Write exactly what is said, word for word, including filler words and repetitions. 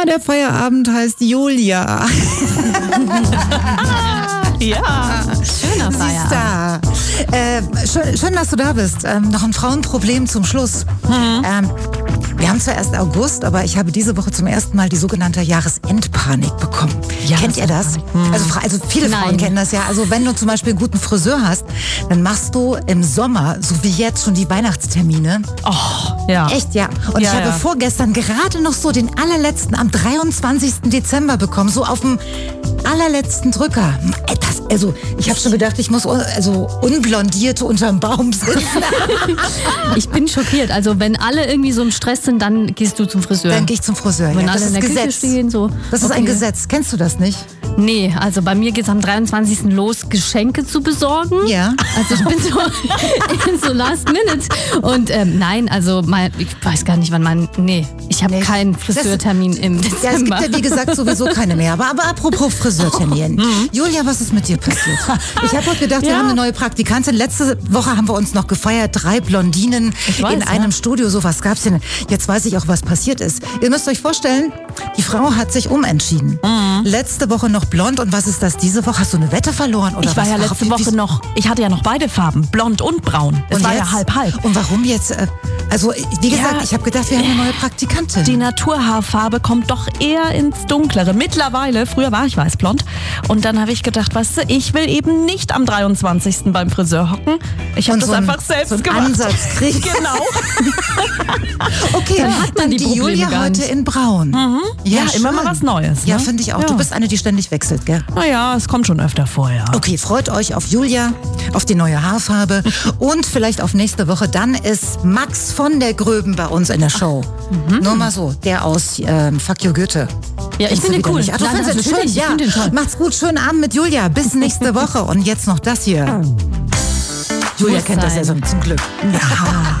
der Feierabend heißt Julia. Ja, schöner Feierabend. Äh, schön, schön, dass du da bist. Ähm, noch ein Frauenproblem zum Schluss. Mhm. Ähm, wir haben zwar erst August, aber ich habe diese Woche zum ersten Mal die sogenannte Jahresendpanik bekommen. Kennt ihr das? Mhm. Also, also viele Nein. Frauen kennen das ja. Also wenn du zum Beispiel einen guten Friseur hast, dann machst du im Sommer, so wie jetzt, schon die Weihnachtstermine. Oh, ja. Echt, ja. Und Ja, ich habe ja. vorgestern gerade noch so den allerletzten am dreiundzwanzigsten Dezember bekommen, so auf dem allerletzten Drücker. Das, also ich habe schon gedacht, ich muss un- also unblondiert unterm Baum sitzen. Ich bin schockiert. Also wenn alle irgendwie so im Stress sind, dann gehst du zum Friseur. Dann gehe ich zum Friseur. Wenn Ja, das alle in ist der Küche Gesetz. stehen, so. Das ist Okay. ein Gesetz. Kennst du das nicht? Nee, also bei mir geht es am dreiundzwanzigsten los, Geschenke zu besorgen. Ja. Also ich bin so, so last minute. Und ähm, nein, also mein, ich weiß gar nicht, wann mein, nee, ich habe Nee. keinen Friseurtermin im Ja, es gibt Dezember. ja wie gesagt sowieso keine mehr. Aber, aber apropos Friseurtermin. Julia, was ist mit dir passiert? Ich habe heute gedacht, wir Ja. haben eine neue Praktikantin. Letzte Woche haben wir uns noch gefeiert. Drei Blondinen Ich weiß, in einem ja. Studio. So was gab's denn. Jetzt weiß ich auch, was passiert ist. Ihr müsst euch vorstellen, die Frau hat sich umentschieden. Mhm. Letzte Woche noch blond. Und was ist das diese Woche? Hast du eine Wette verloren? Oder Ich war was? ja Ach, letzte wie- Woche wie- noch, ich hatte ja noch beide Farben, blond und braun. Es Und war jetzt? ja halb-halb. Und warum jetzt? äh, Also, wie gesagt, Ja. ich habe gedacht, wir haben eine neue Praktikantin. Die Naturhaarfarbe kommt doch eher ins Dunklere. Mittlerweile, früher war ich weißblond. Und dann habe ich gedacht, weißt du, ich will eben nicht am dreiundzwanzigsten beim Friseur hocken. Ich habe Und das so ein- einfach selbst so einen gemacht. Ansatz kriegen. Genau. Okay, Dann hat man die die Probleme Julia gar heute nicht. in braun. Ja, immer schön. mal was Neues, Ja, ne? finde ich auch. Ja. Du bist eine, die ständig wechselt, gell? Naja, es kommt schon öfter vor, ja. Okay, freut euch auf Julia, auf die neue Haarfarbe und vielleicht auf nächste Woche. Dann ist Max von der Gröben bei uns in der Show. Nur mal so, der aus ähm, Fuck You Goethe. Ja, ich Kennst du finde wieder cool. nicht? Ach, du Ja, findest ihn schön? natürlich, ich Ja. finde ihn toll. Macht's gut, schönen Abend mit Julia. Bis nächste Woche. Und jetzt noch das hier. Julia Muss kennt das ja sein. so zum Glück. Ja.